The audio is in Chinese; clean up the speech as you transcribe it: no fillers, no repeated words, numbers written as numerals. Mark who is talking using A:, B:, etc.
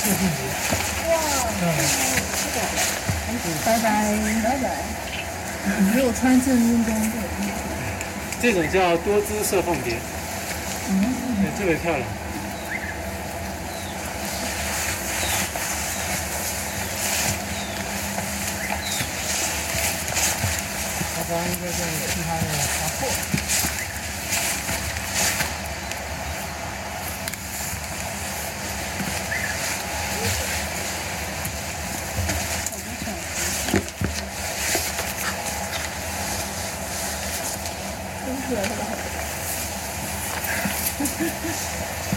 A: 射线碟。哇！
B: 拜拜拜拜。没有穿正运动裤。
A: 这种叫多姿射凤碟。对，特别漂亮。刚刚应该在其他的发货。
B: 真是的。